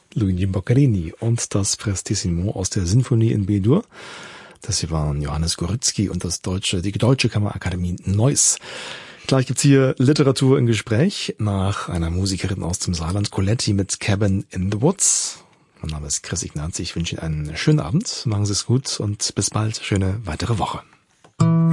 Luigi Boccherini und das Prestissimo aus der Sinfonie in B-Dur. Das hier waren Johannes Gorycki und die Deutsche Kammerakademie Neuss. Gleich gibt's hier Literatur im Gespräch nach einer Musikerin aus dem Saarland, Coletti mit Cabin in the Woods. Mein Name ist Chris Ignazi. Ich wünsche Ihnen einen schönen Abend. Machen Sie es gut und bis bald. Schöne weitere Woche.